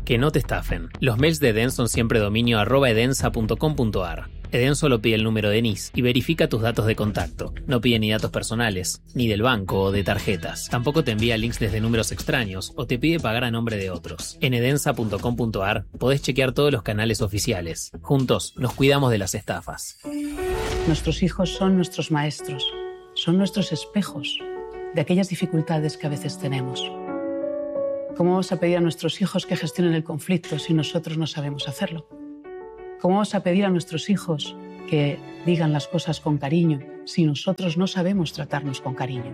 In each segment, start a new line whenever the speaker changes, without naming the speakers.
Que no te estafen. Los mails de Eden son siempre dominio @edensa.com.ar. Eden solo pide el número de NIS y verifica tus datos de contacto. No pide ni datos personales, ni del banco o de tarjetas. Tampoco te envía links desde números extraños o te pide pagar a nombre de otros. En edensa.com.ar podés chequear todos los canales oficiales. Juntos nos cuidamos de las estafas.
Nuestros hijos son nuestros maestros, son nuestros espejos de aquellas dificultades que a veces tenemos. ¿Cómo vamos a pedir a nuestros hijos que gestionen el conflicto si nosotros no sabemos hacerlo? ¿Cómo vamos a pedir a nuestros hijos que digan las cosas con cariño si nosotros no sabemos tratarnos con cariño?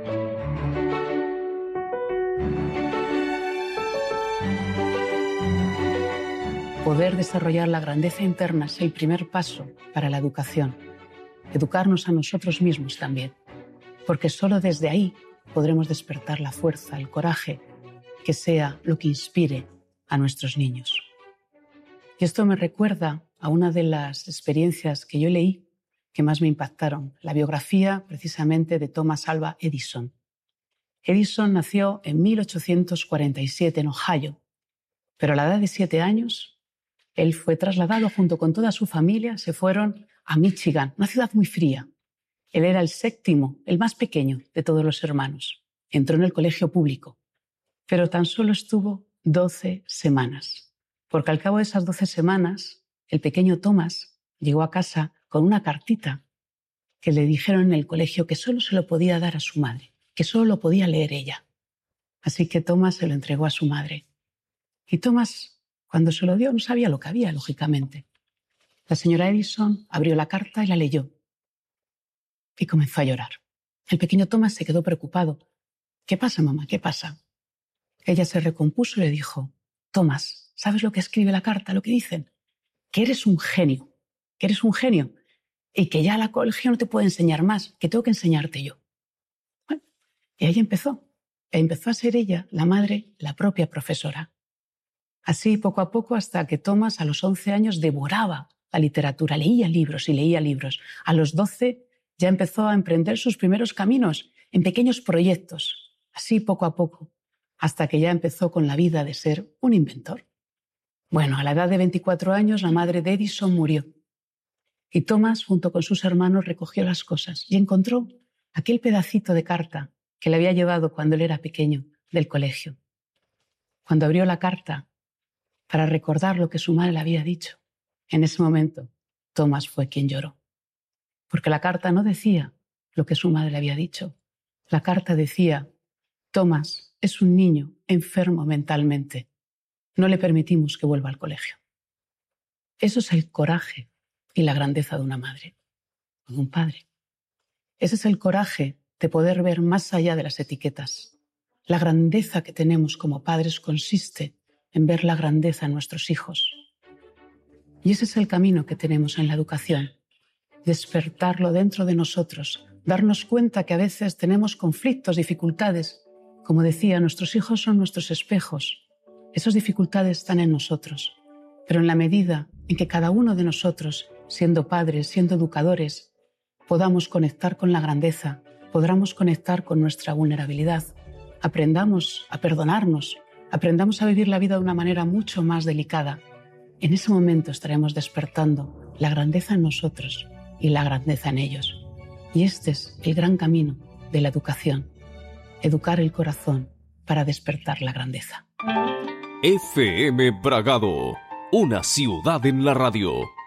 Poder desarrollar la grandeza interna es el primer paso para la educación. Educarnos a nosotros mismos también, porque solo desde ahí podremos despertar la fuerza, el coraje, que sea lo que inspire a nuestros niños. Y esto me recuerda a una de las experiencias que yo leí que más me impactaron, la biografía precisamente de Thomas Alva Edison. Edison nació en 1847 en Ohio, pero a la edad de 7 años él fue trasladado junto con toda su familia, se fueron a Michigan, una ciudad muy fría. Él era el séptimo, el más pequeño de todos los hermanos. Entró en el colegio público, pero tan solo estuvo 12 semanas, porque al cabo de esas 12 semanas, el pequeño Thomas llegó a casa con una cartita que le dijeron en el colegio que solo se lo podía dar a su madre, que solo lo podía leer ella. Así que Thomas se lo entregó a su madre. Y Thomas, cuando se lo dio, no sabía lo que había, lógicamente. La señora Edison abrió la carta y la leyó. Y comenzó a llorar. El pequeño Thomas se quedó preocupado. ¿Qué pasa, mamá? ¿Qué pasa? Ella se recompuso y le dijo, Thomas, ¿sabes lo que escribe la carta? Lo que dicen, que eres un genio y que ya la colegio no te puede enseñar más, que tengo que enseñarte yo. Bueno, y ahí empezó. Empezó a ser ella, la madre, la propia profesora. Así, poco a poco, hasta que Thomas a los 11 años devoraba la literatura, leía libros y leía libros. A los 12 ya empezó a emprender sus primeros caminos en pequeños proyectos, así poco a poco, hasta que ya empezó con la vida de ser un inventor. Bueno, a la edad de 24 años la madre de Edison murió y Thomas, junto con sus hermanos, recogió las cosas y encontró aquel pedacito de carta que le había llevado cuando él era pequeño del colegio. Cuando abrió la carta para recordar lo que su madre le había dicho, en ese momento Thomas fue quien lloró. Porque la carta no decía lo que su madre le había dicho. La carta decía, Thomas es un niño enfermo mentalmente. No le permitimos que vuelva al colegio. Eso es el coraje y la grandeza de una madre, de un padre. Ese es el coraje de poder ver más allá de las etiquetas. La grandeza que tenemos como padres consiste en ver la grandeza en nuestros hijos. Y ese es el camino que tenemos en la educación. Despertarlo dentro de nosotros, darnos cuenta que a veces tenemos conflictos, dificultades. Como decía, nuestros hijos son nuestros espejos. Esas dificultades están en nosotros. Pero en la medida en que cada uno de nosotros, siendo padres, siendo educadores, podamos conectar con la grandeza, podamos conectar con nuestra vulnerabilidad, aprendamos a perdonarnos, aprendamos a vivir la vida de una manera mucho más delicada, en ese momento estaremos despertando la grandeza en nosotros y la grandeza en ellos. Y este es el gran camino de la educación, educar el corazón para despertar la grandeza.
FM Bragado, una ciudad en la radio.